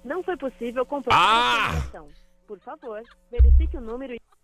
Não foi possível completar a Ah! comunicação. Por favor, verifique o número e...